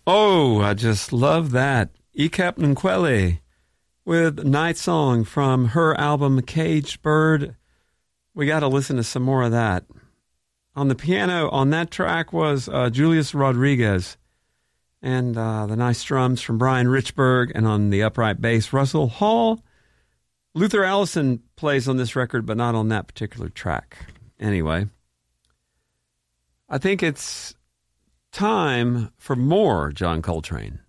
Oh, I just love that. Ikap Nkwele with Night Song from her album Caged Bird. We got to listen to some more of that. On the piano on that track was Julius Rodriguez, and the nice drums from Brian Richburg, and on the upright bass, Russell Hall. Luther Allison plays on this record, but not on that particular track. Anyway, I think it's time for more John Coltrane.